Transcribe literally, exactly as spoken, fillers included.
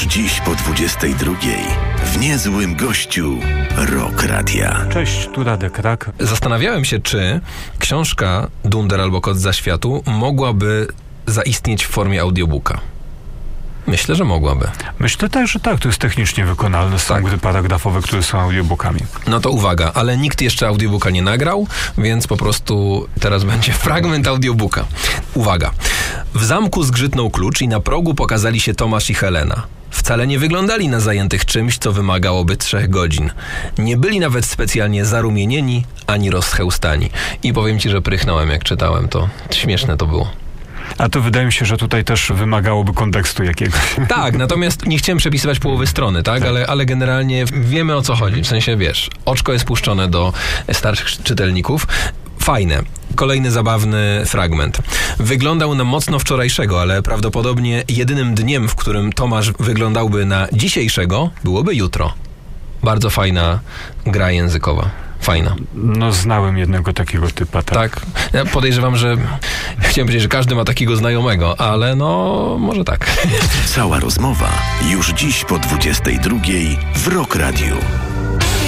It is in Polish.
dziś po dwudziestej drugiej w Niezłym Gościu Rock Radia. Cześć, tu Radek Rak. Zastanawiałem się, czy książka Dunder albo Kot z Zaświatu mogłaby zaistnieć w formie audiobooka. Myślę, że mogłaby. Myślę tak, że tak, to jest technicznie wykonalne. Są Tak. gry paragrafowe, które są audiobookami. No to uwaga, ale nikt jeszcze audiobooka nie nagrał, więc po prostu teraz będzie fragment audiobooka. Uwaga. W zamku zgrzytnął klucz i na progu pokazali się Tomasz i Helena. Wcale nie wyglądali na zajętych czymś, co wymagałoby trzech godzin. Nie byli nawet specjalnie zarumienieni, ani rozchełstani. I powiem ci, że prychnąłem, jak czytałem to. Śmieszne to było. A to wydaje mi się, że tutaj też wymagałoby kontekstu jakiegoś. Tak, natomiast nie chciałem przepisywać połowy strony, tak? Ale, ale generalnie wiemy, o co chodzi. W sensie, wiesz, oczko jest puszczone do starszych czytelników. Fajne. Kolejny zabawny fragment. Wyglądał na mocno wczorajszego, ale prawdopodobnie jedynym dniem, w którym Tomasz wyglądałby na dzisiejszego, byłoby jutro. Bardzo fajna gra językowa. Fajna. No, znałem jednego takiego typa, tak? Tak. Ja podejrzewam, że chciałem powiedzieć, że każdy ma takiego znajomego, ale no, może tak. Cała rozmowa już dziś po dwudziestej drugiej w Rock Radiu.